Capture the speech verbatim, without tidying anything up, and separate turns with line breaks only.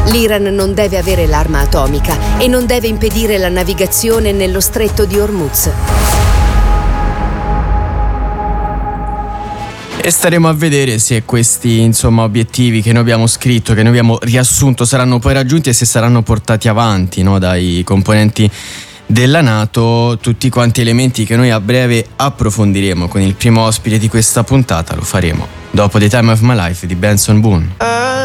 L'Iran non deve avere l'arma atomica e non deve impedire la navigazione nello stretto di Hormuz.
E staremo a vedere se questi, insomma, obiettivi che noi abbiamo scritto, che noi abbiamo riassunto, saranno poi raggiunti e se saranno portati avanti, no, dai componenti della NATO. Tutti quanti elementi che noi a breve approfondiremo con il primo ospite di questa puntata. Lo faremo dopo The Time of My Life di Benson Boone.